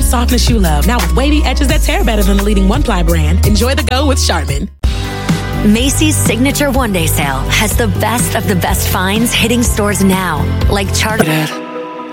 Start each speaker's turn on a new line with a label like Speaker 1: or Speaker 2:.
Speaker 1: softness you love. Now with wavy edges that tear better than the leading one-ply brand. Enjoy the go with Charmin.
Speaker 2: Macy's Signature One Day Sale has the best of the best finds hitting stores now, like Charter.